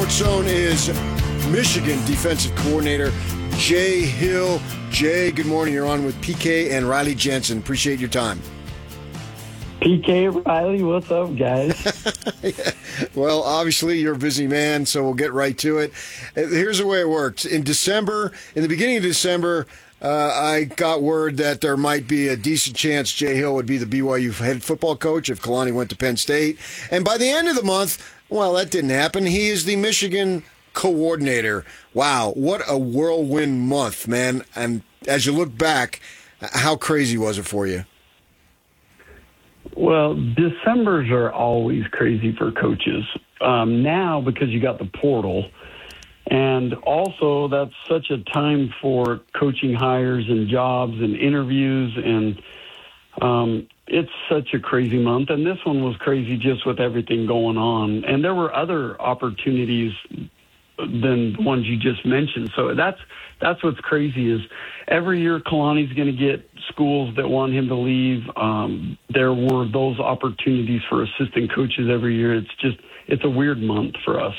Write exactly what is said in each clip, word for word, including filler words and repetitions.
Sports Zone is Michigan defensive coordinator Jay Hill. Jay, good morning. You're on with P K and Riley Jensen. Appreciate your time. P K, Riley, what's up, guys? Yeah. Well, obviously, you're a busy man, so we'll get right to it. Here's the way it works. In December, in the beginning of December, uh, I got word that there might be a decent chance Jay Hill would be the B Y U head football coach if Kalani went to Penn State. And by the end of the month, well, that didn't happen. He is the Michigan coordinator. Wow, what a whirlwind month, man. And as you look back, how crazy was it for you? Well, Decembers are always crazy for coaches. Um, now, because you got the portal, and also that's such a time for coaching hires and jobs and interviews, and um, it's such a crazy month. And this one was crazy just with everything going on. And there were other opportunities than the ones you just mentioned. So that's that's what's crazy is every year Kalani's going to get schools that want him to leave. Um, there were those opportunities for assistant coaches every year. It's just it's a weird month for us.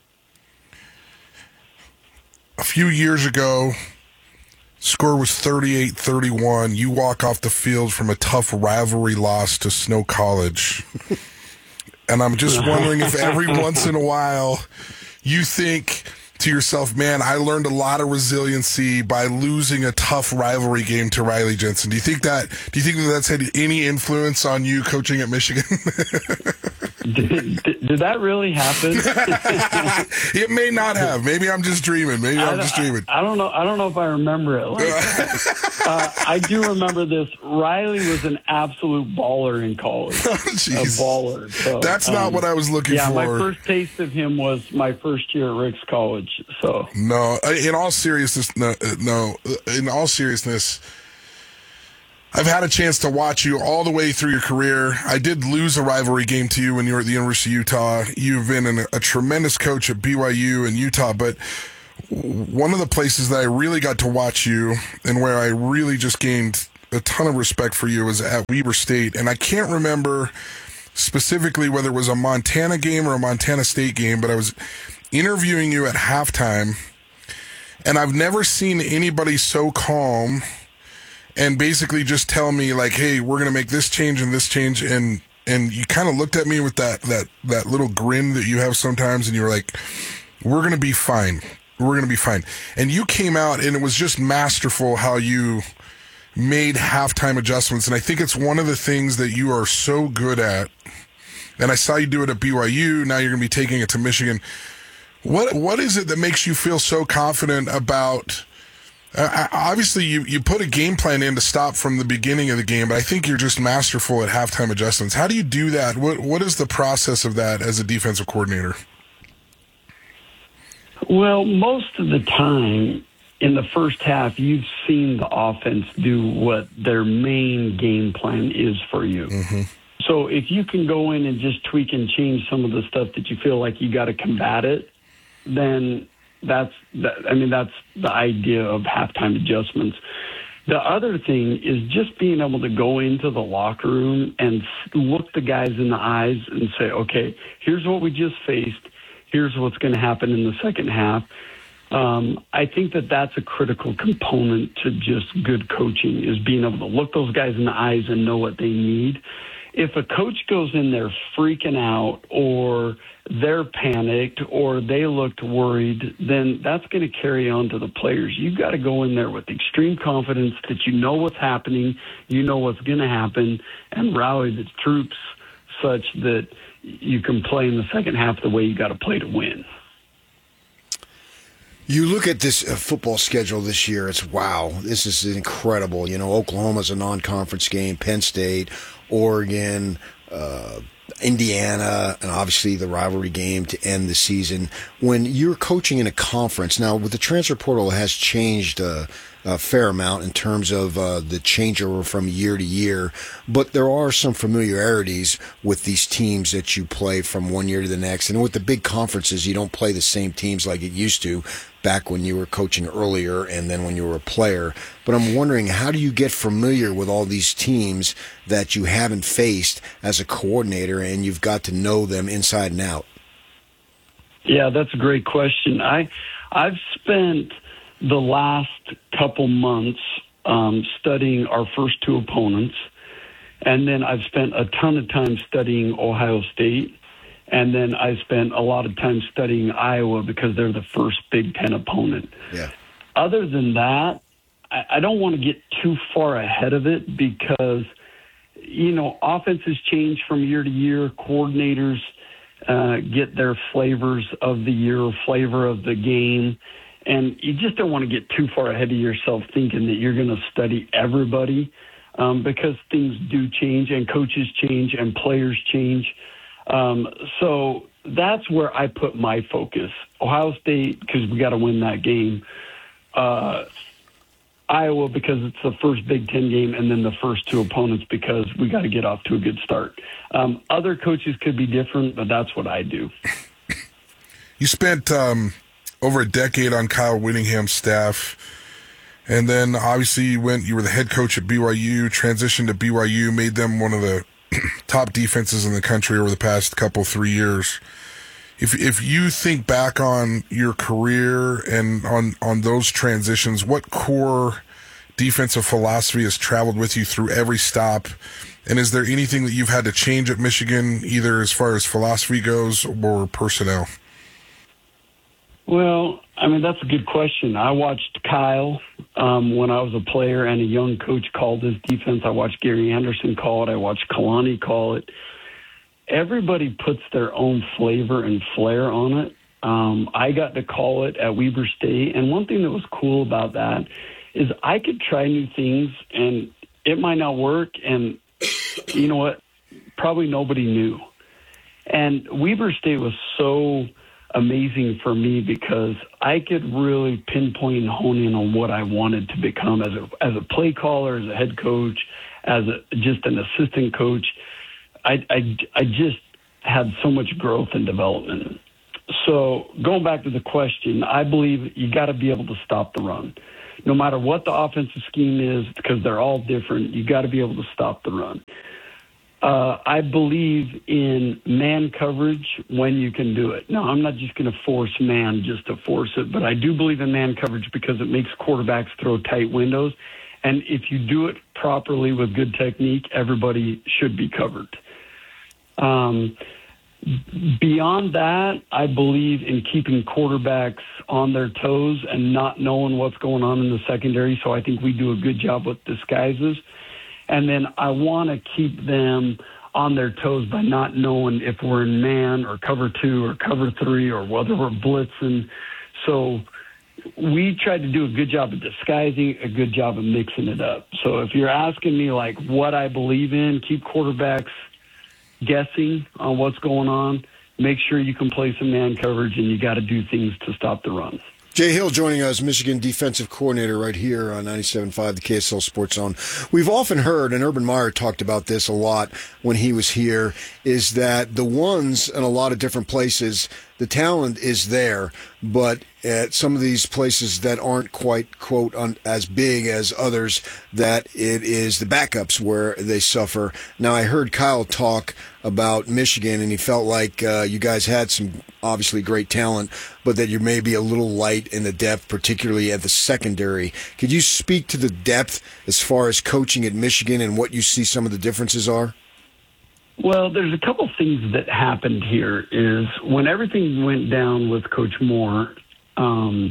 A few years ago, score was thirty-eight thirty-one. You walk off the field from a tough rivalry loss to Snow College. And I'm just wondering if every once in a while you think to yourself, man, I learned a lot of resiliency by losing a tough rivalry game to Riley Jensen. Do you think that, do you think that that's had any influence on you coaching at Michigan? did, did, did that really happen? It may not have. Maybe I'm just dreaming. Maybe I'm just dreaming. I, I don't know. I don't know if I remember it. Like, uh, I do remember this. Riley was an absolute baller in college. Oh, a baller. So, That's not um, what I was looking yeah, for. Yeah, my first taste of him was my first year at Rick's College. So no, in all seriousness, no, no, in all seriousness, I've had a chance to watch you all the way through your career. I did lose a rivalry game to you when you were at the University of Utah. You've been an, a tremendous coach at B Y U and Utah, but one of the places that I really got to watch you and where I really just gained a ton of respect for you was at Weber State. And I can't remember specifically whether it was a Montana game or a Montana State game, but I was interviewing you at halftime, and I've never seen anybody so calm and basically just tell me, like, hey, we're going to make this change and this change, and and you kind of looked at me with that, that, that little grin that you have sometimes, and you were like, we're going to be fine. We're going to be fine. And you came out, and it was just masterful how you made halftime adjustments, and I think it's one of the things that you are so good at, and I saw you do it at B Y U. Now you're going to be taking it to Michigan. What what is it that makes you feel so confident about? Uh, obviously, you, you put a game plan in to stop from the beginning of the game, but I think you're just masterful at halftime adjustments. How do you do that? What what is the process of that as a defensive coordinator? Well, most of the time in the first half, you've seen the offense do what their main game plan is for you. Mm-hmm. So if you can go in and just tweak and change some of the stuff that you feel like you got to combat it, then that's, that, I mean, that's the idea of halftime adjustments. The other thing is just being able to go into the locker room and look the guys in the eyes and say, okay, here's what we just faced. Here's what's going to happen in the second half. Um, I think that that's a critical component to just good coaching is being able to look those guys in the eyes and know what they need. If a coach goes in there freaking out or they're panicked or they looked worried, then that's going to carry on to the players. You've got to go in there with extreme confidence that you know what's happening, you know what's going to happen, and rally the troops such that you can play in the second half the way you got to play to win. You look at this uh, football schedule this year, it's wow, this is incredible. You know, Oklahoma's a non-conference game, Penn State, Oregon, uh, Indiana, and obviously the rivalry game to end the season. When you're coaching in a conference, now with the transfer portal, it has changed uh, a fair amount in terms of uh, the changeover from year to year, but there are some familiarities with these teams that you play from one year to the next. And with the big conferences, you don't play the same teams like it used to back when you were coaching earlier and then when you were a player. But I'm wondering, how do you get familiar with all these teams that you haven't faced as a coordinator and you've got to know them inside and out? Yeah, that's a great question. I, I've spent the last couple months um, studying our first two opponents, and then I've spent a ton of time studying Ohio State, and then I spent a lot of time studying Iowa because they're the first Big Ten opponent. Yeah. Other than that, I, I don't want to get too far ahead of it because, you know, offenses change from year to year. Coordinators uh, get their flavors of the year, flavor of the game. And you just don't want to get too far ahead of yourself thinking that you're going to study everybody um, because things do change and coaches change and players change. Um, so that's where I put my focus. Ohio State, because we got to win that game. Uh, Iowa, because it's the first Big Ten game, and then the first two opponents because we got to get off to a good start. Um, other coaches could be different, but that's what I do. You spent um, over a decade on Kyle Whittingham's staff, and then obviously you went. You were the head coach at B Y U, transitioned to B Y U, made them one of the top defenses in the country over the past couple three years. If if you think back on your career and on, on those transitions, what core defensive philosophy has traveled with you through every stop? And is there anything that you've had to change at Michigan, either as far as philosophy goes or personnel? Well, I mean, that's a good question. I watched Kyle um, when I was a player and a young coach call this defense. I watched Gary Anderson call it. I watched Kalani call it. Everybody puts their own flavor and flair on it. Um, I got to call it at Weber State. And one thing that was cool about that is I could try new things and it might not work. And you know what? Probably nobody knew. And Weber State was so amazing for me because I could really pinpoint and hone in on what I wanted to become as a, as a play caller, as a head coach, as a, just an assistant coach. I, I, I just had so much growth and development. So going back to the question, I believe you got to be able to stop the run. No matter what the offensive scheme is, because they're all different, you got to be able to stop the run. Uh, I believe in man coverage when you can do it. Now, I'm not just going to force man just to force it, but I do believe in man coverage because it makes quarterbacks throw tight windows. And if you do it properly with good technique, everybody should be covered. Um, beyond that, I believe in keeping quarterbacks on their toes and not knowing what's going on in the secondary. So I think we do a good job with disguises. And then I want to keep them on their toes by not knowing if we're in man or cover two or cover three or whether we're blitzing. So we tried to do a good job of disguising, a good job of mixing it up. So if you're asking me like what I believe in, keep quarterbacks guessing on what's going on, make sure you can play some man coverage, and you got to do things to stop the run. Jay Hill joining us, Michigan defensive coordinator right here on ninety-seven point five, the K S L Sports Zone. We've often heard, and Urban Meyer talked about this a lot when he was here, is that the ones in a lot of different places, the talent is there, but at some of these places that aren't quite, quote, un, as big as others, that it is the backups where they suffer. Now, I heard Kyle talk about Michigan, and he felt like uh, you guys had some obviously great talent, but that you may be a little light in the depth, particularly at the secondary. Could you speak to the depth as far as coaching at Michigan and what you see some of the differences are? Well, there's a couple things that happened here is when everything went down with Coach Moore, um,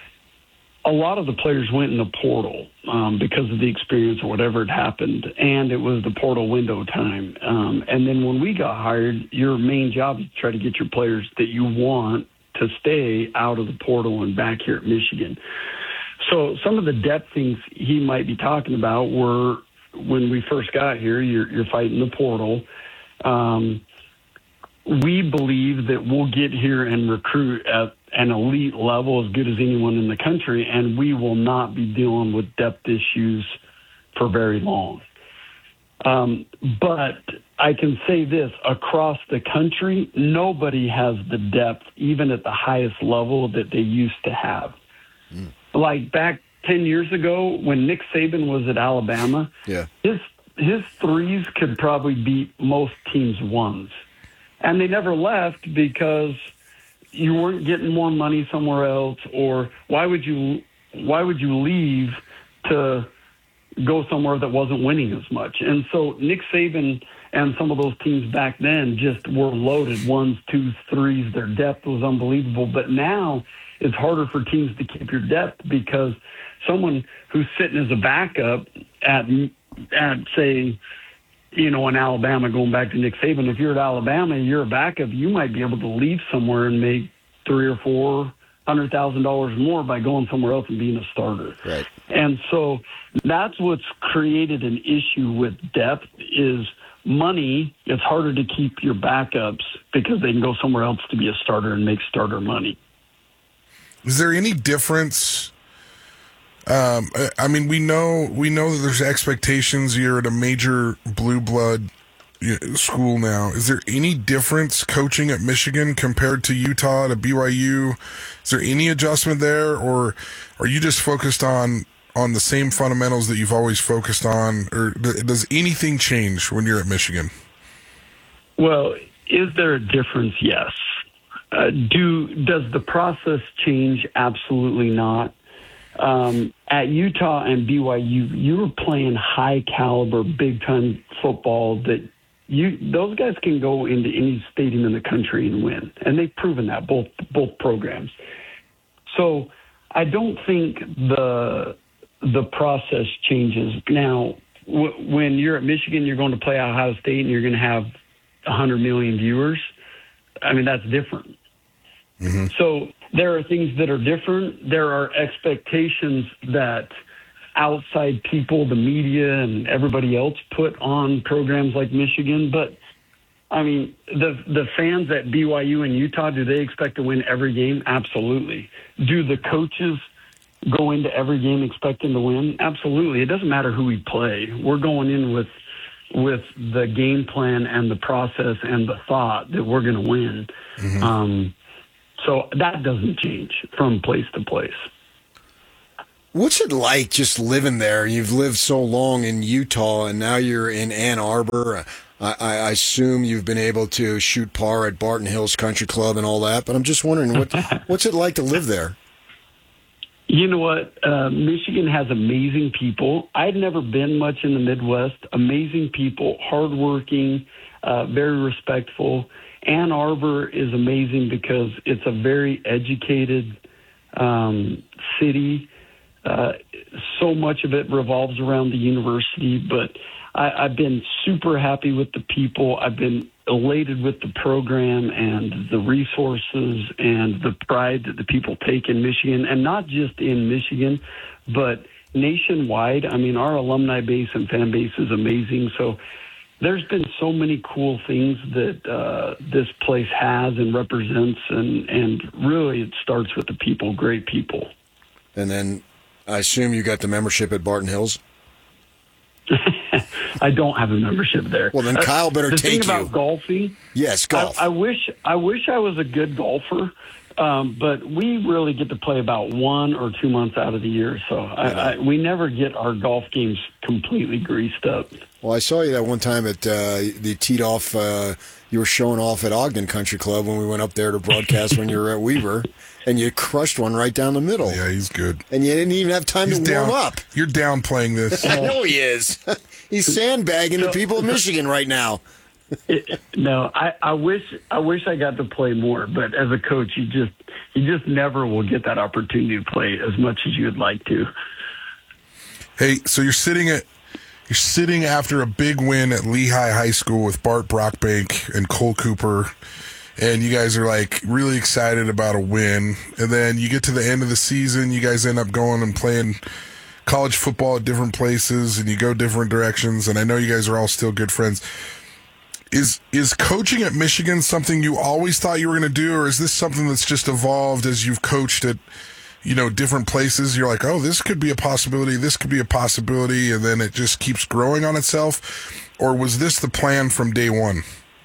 a lot of the players went in the portal um, because of the experience or whatever had happened, and it was the portal window time. Um, and then when we got hired, your main job is to try to get your players that you want to stay out of the portal and back here at Michigan. So some of the depth things he might be talking about were when we first got here, you're, you're fighting the portal. Um, we believe that we'll get here and recruit at an elite level as good as anyone in the country, and we will not be dealing with depth issues for very long. Um, but I can say this, across the country, nobody has the depth, even at the highest level, that they used to have. Mm. Like back ten years ago when Nick Saban was at Alabama, yeah. his his threes could probably beat most teams' ones. And they never left because you weren't getting more money somewhere else, or why would you why would you leave to go somewhere that wasn't winning as much? And so Nick Saban and some of those teams back then just were loaded, ones, twos, threes. Their depth was unbelievable. But now it's harder for teams to keep your depth because someone who's sitting as a backup at, at say, you know, in Alabama, going back to Nick Saban, if you're at Alabama and you're a backup, you might be able to leave somewhere and make three or four hundred thousand dollars more by going somewhere else and being a starter. Right. And so that's what's created an issue with depth is money. It's harder to keep your backups because they can go somewhere else to be a starter and make starter money. Is there any difference? Um, I mean, we know we know that there's expectations. You're at a major blue blood school now. Is there any difference coaching at Michigan compared to Utah to B Y U? Is there any adjustment there, or are you just focused on on the same fundamentals that you've always focused on, or does anything change when you're at Michigan? Well, is there a difference? Yes. Uh, do does the process change? Absolutely not. Um, at Utah and B Y U, you were playing high caliber, big time football that you those guys can go into any stadium in the country and win, and they've proven that both both programs. So I don't think the the process changes. Now, w- when you're at Michigan, you're going to play Ohio State, and you're going to have one hundred million viewers. I mean, that's different. Mm-hmm. So there are things that are different. There are expectations that outside people, the media, and everybody else put on programs like Michigan. But, I mean, the the fans at B Y U and Utah, do they expect to win every game? Absolutely. Do the coaches go into every game expecting to win? Absolutely. It doesn't matter who we play. We're going in with with the game plan and the process and the thought that we're going to win. Mm-hmm. Um, so that doesn't change from place to place. What's it like just living there? You've lived so long in Utah, and now you're in Ann Arbor. I, I assume you've been able to shoot par at Barton Hills Country Club and all that, but I'm just wondering, what what's it like to live there? You know what? Uh, Michigan has amazing people. I'd never been much in the Midwest. Amazing people, hardworking, uh, very respectful. Ann Arbor is amazing because it's a very educated um, city. Uh, so much of it revolves around the university, but I, I've been super happy with the people. I've been elated with the program and the resources and the pride that the people take in Michigan, and not just in Michigan, but nationwide. I mean, our alumni base and fan base is amazing. So there's been so many cool things that uh, this place has and represents, and, and really it starts with the people, great people. And then I assume you got the membership at Barton Hills? I don't have a membership there. Well, then Kyle better uh, the take you. The thing about golfing. Yes, golf. I, I wish I wish I was a good golfer, um, but we really get to play about one or two months out of the year, so I, I, we never get our golf games completely greased up. Well, I saw you that one time at uh, the teed off. Uh, you were showing off at Ogden Country Club when we went up there to broadcast when you were at Weaver, and you crushed one right down the middle. Yeah, he's good. And you didn't even have time he's to down, warm up. You're downplaying this. I know he is. He's sandbagging so, the people of Michigan right now. It, no, I, I wish I wish I got to play more, but as a coach, you just you just never will get that opportunity to play as much as you would like to. Hey, so you're sitting at you're sitting after a big win at Lehigh High School with Bart Brockbank and Cole Cooper, and you guys are like really excited about a win, and then you get to the end of the season, you guys end up going and playing college football at different places, and you go different directions, and I know you guys are all still good friends. Is is coaching at Michigan something you always thought you were going to do, or is this something that's just evolved as you've coached at, you know, different places? You're like, oh, this could be a possibility, this could be a possibility, and then it just keeps growing on itself? Or was this the plan from day one?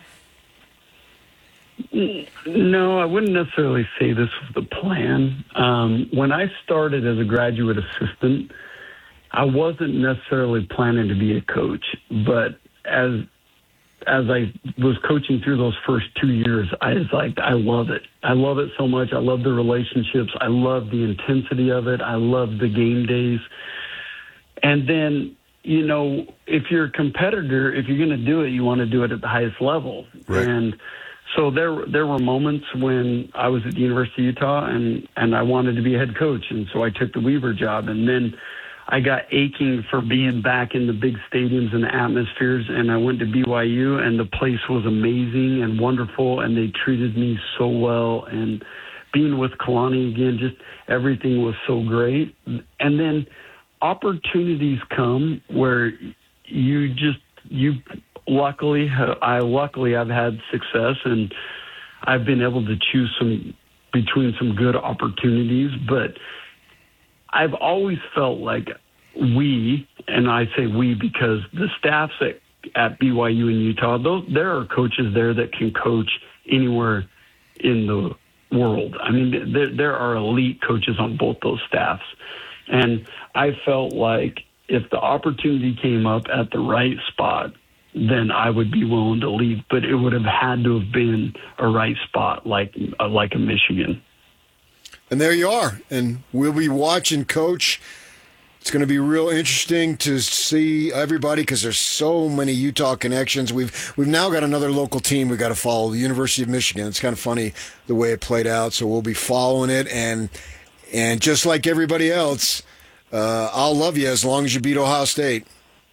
No, I wouldn't necessarily say this was the plan. Um, when I started as a graduate assistant, I wasn't necessarily planning to be a coach, but as as I was coaching through those first two years, I was like, I love it. I love it so much. I love the relationships. I love the intensity of it. I love the game days. And then, you know, if you're a competitor, if you're going to do it, you want to do it at the highest level. Right. And so there there were moments when I was at the University of Utah and, and I wanted to be a head coach. And so I took the Weaver job. And then I got aching for being back in the big stadiums and the atmospheres, and I went to B Y U, and the place was amazing and wonderful, and they treated me so well. And being with Kalani again, just everything was so great. And then opportunities come where you just, you luckily, I luckily I've had success, and I've been able to choose some between some good opportunities, but I've always felt like we, and I say we because the staffs at, at B Y U in Utah, those, there are coaches there that can coach anywhere in the world. I mean, there, there are elite coaches on both those staffs. And I felt like if the opportunity came up at the right spot, then I would be willing to leave. But it would have had to have been a right spot, like uh, like a Michigan. And there you are. And we'll be watching, Coach. It's going to be real interesting to see everybody because there's so many Utah connections. We've we've now got another local team we've got to follow, the University of Michigan. It's kind of funny the way it played out, so we'll be following it. And and just like everybody else, uh, I'll love you as long as you beat Ohio State.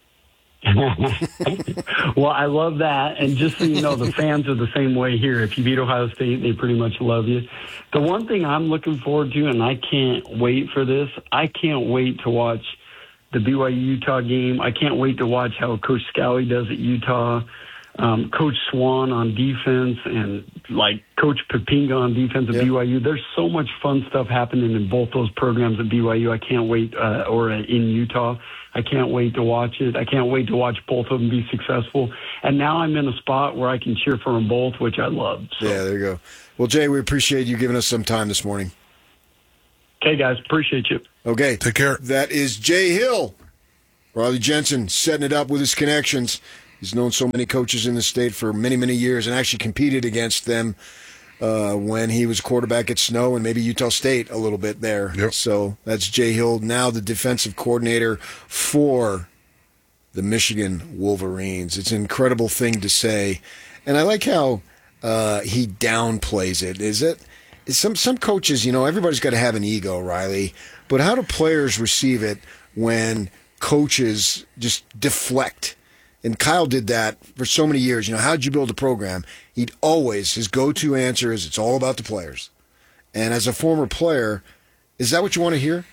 Well, I love that. And just so you know, the fans are the same way here. If you beat Ohio State, they pretty much love you. The one thing I'm looking forward to, and I can't wait for this, I can't wait to watch the B Y U-Utah game. I can't wait to watch how Coach Scally does at Utah, um, Coach Swan on defense, and like Coach Papinga on defense at yep. B Y U. There's so much fun stuff happening in both those programs at B Y U. I can't wait, uh, or uh, in Utah. I can't wait to watch it. I can't wait to watch both of them be successful. And now I'm in a spot where I can cheer for them both, which I love. So. Yeah, there you go. Well, Jay, we appreciate you giving us some time this morning. Okay, guys. Appreciate you. Okay. Take care. That is Jay Hill. Riley Jensen setting it up with his connections. He's known so many coaches in the state for many, many years and actually competed against them uh, when he was quarterback at Snow and maybe Utah State a little bit there. Yep. So that's Jay Hill, now the defensive coordinator for the Michigan Wolverines. It's an incredible thing to say. And I like how uh, he downplays it. Is it? Some, some coaches, you know, everybody's got to have an ego, Riley. But how do players receive it when coaches just deflect? And Kyle did that for so many years. You know, how'd you build a program? He'd always, his go-to answer is, it's all about the players. And as a former player, is that what you want to hear?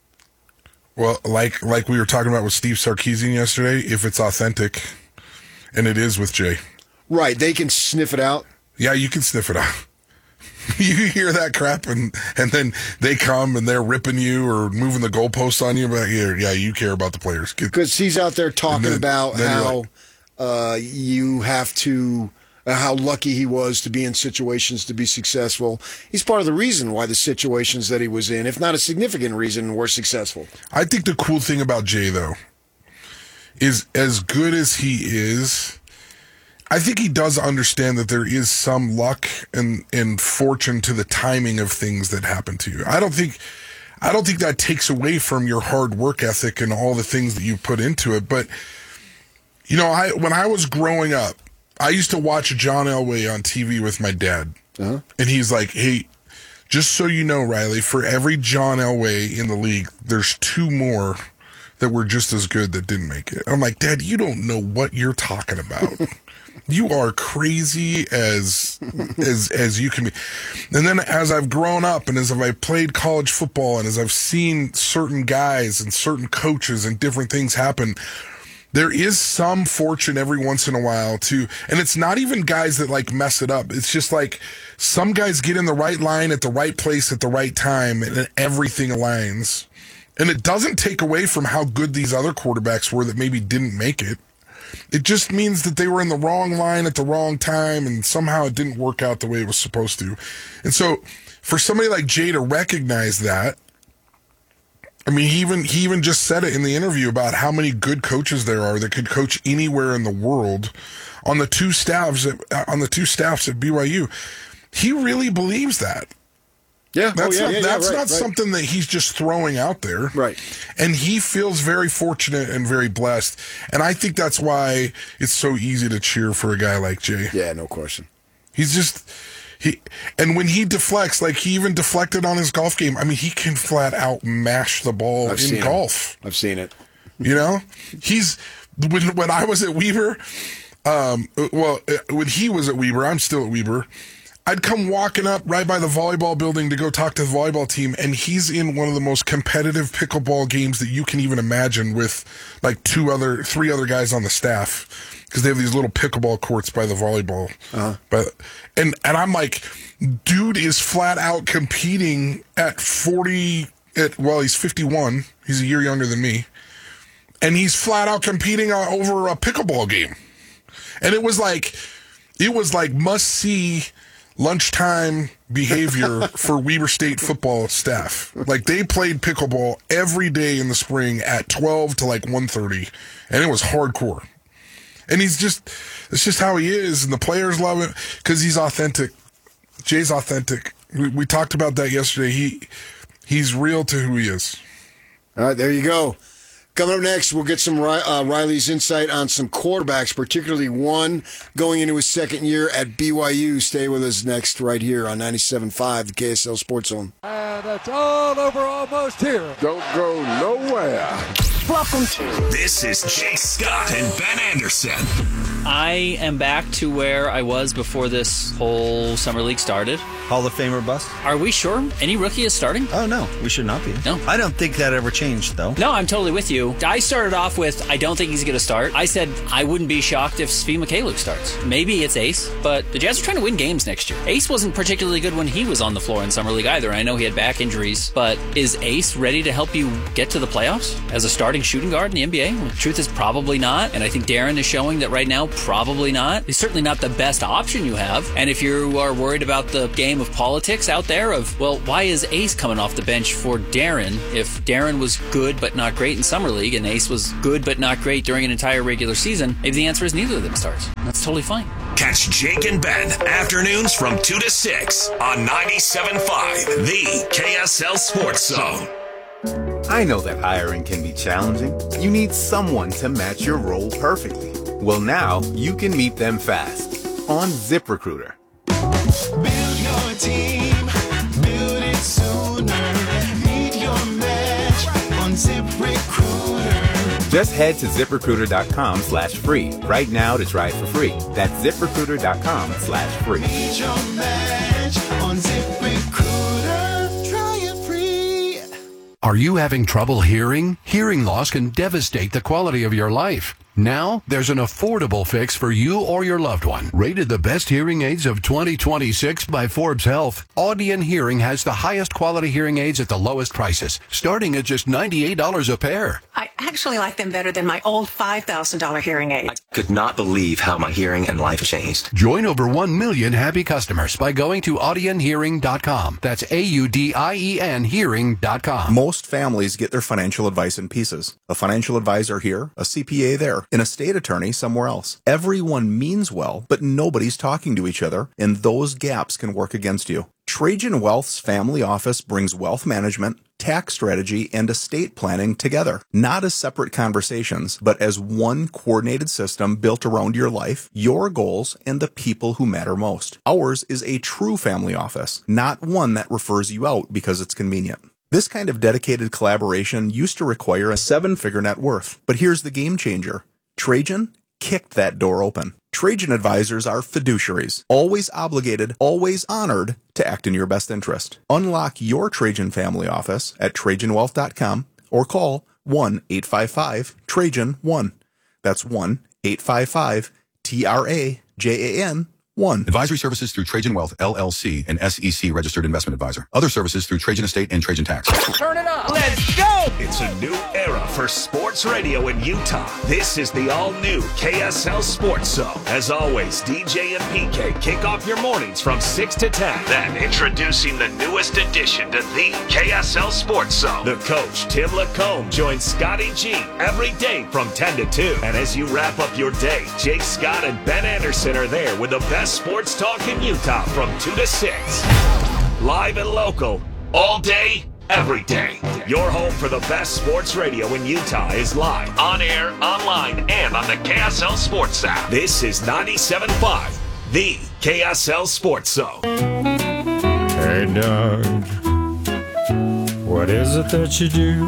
Well, like like we were talking about with Steve Sarkisian yesterday, if it's authentic, and it is with Jay. Right, they can sniff it out. Yeah, you can sniff it out. You hear that crap, and, and then they come and they're ripping you or moving the goalposts on you. But yeah, yeah, you care about the players because he's out there talking then, about how like, uh, you have to, uh, how lucky he was to be in situations to be successful. He's part of the reason why the situations that he was in, if not a significant reason, were successful. I think the cool thing about Jay, though, is as good as he is, I think he does understand that there is some luck and, and fortune to the timing of things that happen to you. I don't think, I don't think that takes away from your hard work ethic and all the things that you put into it. But, you know, I, when I was growing up, I used to watch John Elway on T V with my dad. Uh-huh. And he's like, hey, just so you know, Riley, for every John Elway in the league, there's two more that were just as good that didn't make it. I'm like, Dad, you don't know what you're talking about. You are crazy as as as you can be. And then as I've grown up and as I've played college football and as I've seen certain guys and certain coaches and different things happen, there is some fortune every once in a while to, and it's not even guys that like mess it up. It's just like some guys get in the right line at the right place at the right time and everything aligns. And it doesn't take away from how good these other quarterbacks were that maybe didn't make it. It just means that they were in the wrong line at the wrong time and somehow it didn't work out the way it was supposed to. And so for somebody like Jay to recognize that I mean, he even he even just said it in the interview about how many good coaches there are that could coach anywhere in the world on the two staffs at, on the two staffs at B Y U. He really believes that. Yeah, that's oh, yeah, not, yeah, that's yeah, right, not right. something that he's just throwing out there. Right. And he feels very fortunate and very blessed. And I think that's why it's so easy to cheer for a guy like Jay. Yeah, no question. He's just he and when he deflects, like he even deflected on his golf game. I mean, he can flat out mash the ball I've in seen golf. It. I've seen it. You know? He's when when I was at Weber, um well, when he was at Weber, I'm still at Weber. I'd come walking up right by the volleyball building to go talk to the volleyball team, and he's in one of the most competitive pickleball games that you can even imagine with like two other, three other guys on the staff because they have these little pickleball courts by the volleyball. Uh-huh. But and and I'm like, dude is flat out competing at forty. At well, he's fifty-one. He's a year younger than me, and he's flat out competing uh, over a pickleball game, and it was like, it was like must see. Lunchtime behavior for Weber State football staff. Like they played pickleball every day in the spring at twelve to like one thirty, and it was hardcore. And he's just, it's just how he is, and the players love it because he's authentic. Jay's authentic. We, we talked about that yesterday. He he's real to who he is. All right, there you go. Coming up next, we'll get some uh, Riley's insight on some quarterbacks, particularly one going into his second year at B Y U. Stay with us next right here on ninety-seven point five, the K S L Sports Zone. And it's all over almost here. Don't go nowhere. Welcome to. This is Jay Scott and Ben Anderson. I am back to where I was before this whole summer league started. Hall of Famer bust? Are we sure any rookie is starting? Oh, no. We should not be. No. I don't think that ever changed, though. No, I'm totally with you. I started off with, I don't think he's going to start. I said I wouldn't be shocked if Svi Mikhailiuk starts. Maybe it's Ace, but the Jazz are trying to win games next year. Ace wasn't particularly good when he was on the floor in summer league either. I know he had back injuries, but is Ace ready to help you get to the playoffs as a starting shooting guard in the N B A? Well, the truth is probably not, and I think Darren is showing that right now, probably not. He's certainly not the best option you have, and if you are worried about the game of politics out there of, well, why is Ace coming off the bench for Darren if Darren was good but not great in summer league and Ace was good but not great during an entire regular season? Maybe the answer is neither of them starts. That's totally fine. Catch Jake and Ben afternoons from two to six on ninety-seven point five, the K S L Sports Zone. I know that hiring can be challenging. You need someone to match your role perfectly. Well, now you can meet them fast on ZipRecruiter. Build your team, build it sooner. Meet your match on ZipRecruiter. Just head to ZipRecruiter.com slash free right now to try it for free. That's ZipRecruiter.com slash free. Meet your match on ZipRecruiter. Try it free. Are you having trouble hearing? Hearing loss can devastate the quality of your life. Now, there's an affordable fix for you or your loved one. Rated the best hearing aids of twenty twenty-six by Forbes Health, Audion Hearing has the highest quality hearing aids at the lowest prices, starting at just ninety-eight dollars a pair. I actually like them better than my old five thousand dollars hearing aid. I could not believe how my hearing and life changed. Join over one million happy customers by going to audion hearing dot com. That's A U D I E N hearing dot com. Most families get their financial advice in pieces. A financial advisor here, a C P A there, an estate attorney somewhere else. Everyone means well, but nobody's talking to each other, and those gaps can work against you. Trajan Wealth's family office brings wealth management, tax strategy, and estate planning together, not as separate conversations, but as one coordinated system built around your life, your goals, and the people who matter most. Ours is a true family office, not one that refers you out because it's convenient. This kind of dedicated collaboration used to require a seven-figure net worth, but here's the game changer. Trajan kicked that door open. Trajan advisors are fiduciaries, always obligated, always honored to act in your best interest. Unlock your Trajan family office at Trajan Wealth dot com or call one eight five five Trajan one. That's one eight five five T R A J A N one. Advisory services through Trajan Wealth, L L C, an S E C registered investment advisor. Other services through Trajan Estate and Trajan Tax. Turn it up. Let's go. It's a new era for sports radio in Utah. This is the all-new K S L Sports Zone. As always, D J and P K kick off your mornings from six to ten. Then introducing the newest addition to the K S L Sports Zone. The coach, Tim Lacombe, joins Scotty G every day from ten to two. And as you wrap up your day, Jake Scott and Ben Anderson are there with the best sports talk in Utah from two to six. Live and local, all day, every day. Your home for the best sports radio in Utah is live, on air, online, and on the K S L Sports app. This is ninety-seven point five, the K S L Sports Zone. Hey, Doug, what is it that you do?